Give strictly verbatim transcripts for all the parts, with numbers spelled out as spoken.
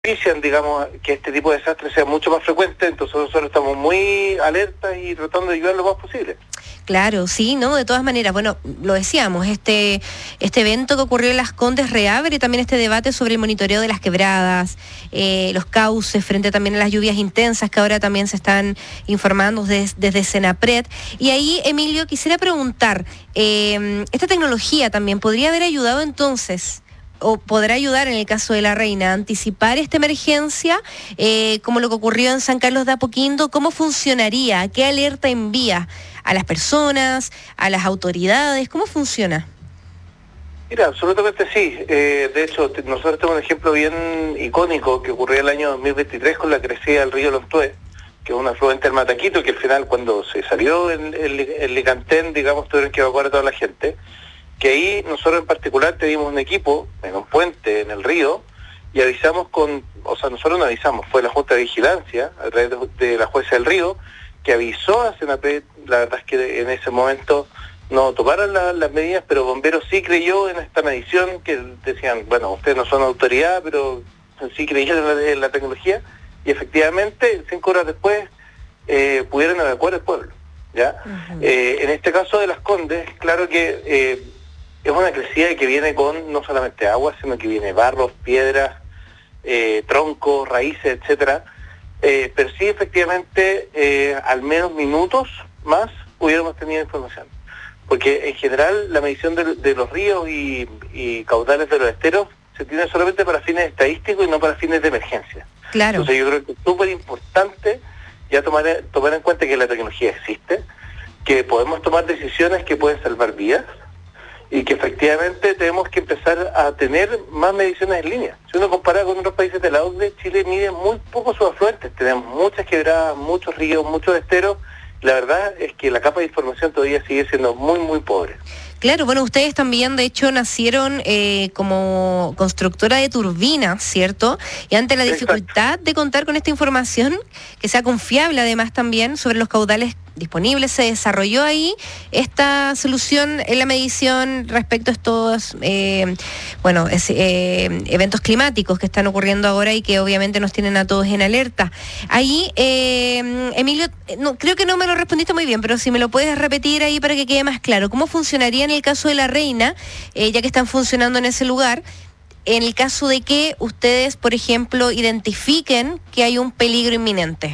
propician, digamos, que este tipo de desastres sea mucho más frecuente, entonces nosotros estamos muy alertas y tratando de ayudar lo más posible. Claro, sí, ¿no? De todas maneras, bueno, lo decíamos, este este evento que ocurrió en Las Condes reabre también este debate sobre el monitoreo de las quebradas, eh, los cauces frente también a las lluvias intensas que ahora también se están informando desde, desde Senapred. Y ahí, Emilio, quisiera preguntar, eh, ¿esta tecnología también podría haber ayudado entonces, o podrá ayudar en el caso de La Reina, a anticipar esta emergencia, eh, como lo que ocurrió en San Carlos de Apoquindo? ¿Cómo funcionaría? ¿Qué alerta envía a las personas, a las autoridades? ¿Cómo funciona? Mira, absolutamente sí. Eh, de hecho, t- nosotros tenemos un ejemplo bien icónico que ocurrió el año dos mil veintitrés con la crecida del río Lontué, que es un afluente del Mataquito, que al final cuando se salió el, el, el Licantén, digamos, tuvieron que evacuar a toda la gente. Que ahí nosotros en particular teníamos un equipo en un puente en el río y avisamos con, o sea, nosotros no avisamos, fue la Junta de Vigilancia, a través de, de la jueza del río, que avisó a Senapred. La verdad es que en ese momento no tomaron la, las medidas, pero Bomberos sí creyó en esta medición, que decían, bueno, ustedes no son autoridad, pero sí creyeron en la, en la tecnología, y efectivamente, cinco horas después, eh, pudieron evacuar el pueblo, ¿ya? Uh-huh. Eh, en este caso de Las Condes, claro que eh, es una crecida que viene con no solamente agua, sino que viene barros, piedras, eh, troncos, raíces, etcétera. Eh, pero sí, efectivamente, eh, al menos minutos más hubiéramos tenido información. Porque en general la medición de, de los ríos y, y caudales de los esteros se tiene solamente para fines estadísticos y no para fines de emergencia. Claro. Entonces yo creo que es súper importante ya tomar, tomar en cuenta que la tecnología existe, que podemos tomar decisiones que pueden salvar vidas, y que efectivamente tenemos que empezar a tener más mediciones en línea. Si uno compara con otros países de la O C D E, Chile mide muy poco sus afluentes. Tenemos muchas quebradas, muchos ríos, muchos esteros. La verdad es que la capa de información todavía sigue siendo muy, muy pobre. Claro, bueno, ustedes también, de hecho, nacieron eh, como constructora de turbinas, ¿cierto? Y ante la dificultad Exacto. de contar con esta información, que sea confiable además también sobre los caudales disponibles, se desarrolló ahí esta solución en la medición respecto a estos eh, bueno es, eh, eventos climáticos que están ocurriendo ahora y que obviamente nos tienen a todos en alerta. Ahí, eh, Emilio, no, creo que no me lo respondiste muy bien, pero si me lo puedes repetir ahí para que quede más claro, ¿cómo funcionaría en el caso de La Reina, eh, ya que están funcionando en ese lugar, en el caso de que ustedes, por ejemplo, identifiquen que hay un peligro inminente?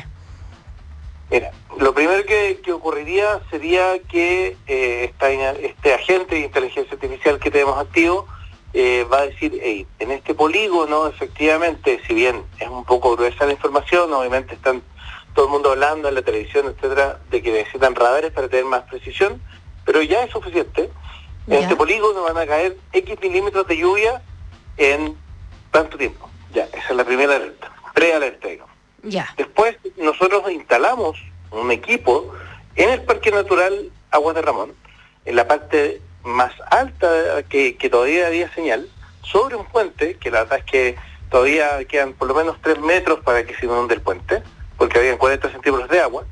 Mira, lo primero que, que ocurriría sería que eh, esta, este agente de inteligencia artificial que tenemos activo eh, va a decir, hey, en este polígono, efectivamente, si bien es un poco gruesa la información, obviamente están todo el mundo hablando en la televisión, etcétera, de que necesitan radares para tener más precisión, pero ya es suficiente. En ¿Ya? este polígono van a caer X milímetros de lluvia en tanto tiempo. Ya, esa es la primera alerta, prealerta, digamos. Ya. Después nosotros instalamos un equipo en el Parque Natural Aguas de Ramón, en la parte más alta que, que todavía había señal, sobre un puente, que la verdad es que todavía quedan por lo menos tres metros para que se inunde el puente, porque habían cuarenta centímetros de agua,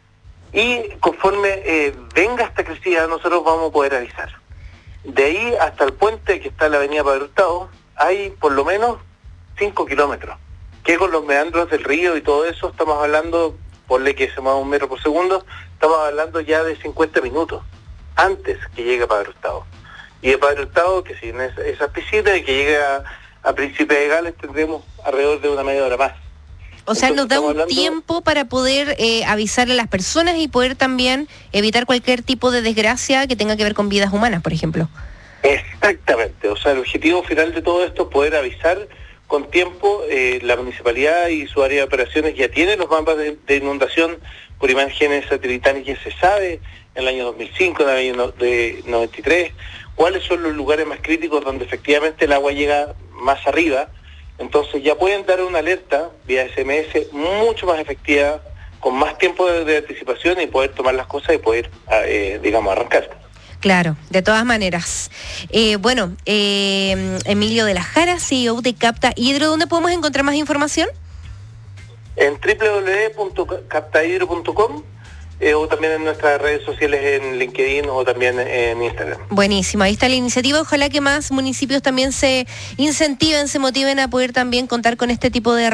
y conforme eh, venga esta crecida nosotros vamos a poder avisar. De ahí hasta el puente que está en la avenida Padre Hurtado hay por lo menos cinco kilómetros. Que con los meandros del río y todo eso, estamos hablando, ponle que se mueva un metro por segundo, estamos hablando ya de cincuenta minutos antes que llegue a Padre Hurtado. Y de Padre Hurtado, que si en esa, esa piscina y que llegue a, a Príncipe de Gales, tendremos alrededor de una media hora más. O sea, Entonces, nos da un hablando... tiempo para poder eh, avisarle a las personas y poder también evitar cualquier tipo de desgracia que tenga que ver con vidas humanas, por ejemplo. Exactamente, o sea, el objetivo final de todo esto es poder avisar con tiempo. eh, la municipalidad y su área de operaciones ya tiene los mapas de, de inundación por imágenes satelitales, ya se sabe en el año dos mil cinco, en el año no, de noventa y tres, cuáles son los lugares más críticos donde efectivamente el agua llega más arriba. Entonces ya pueden dar una alerta vía S M S mucho más efectiva, con más tiempo de, de anticipación, y poder tomar las cosas y poder, eh, digamos, arrancar. Claro, de todas maneras. Eh, bueno, eh, Emilio de la Jara, C E O de Capta Hidro, ¿dónde podemos encontrar más información? En doble u doble u doble u punto capta hidro punto com eh, o también en nuestras redes sociales en LinkedIn o también en Instagram. Buenísimo, ahí está la iniciativa. Ojalá que más municipios también se incentiven, se motiven a poder también contar con este tipo de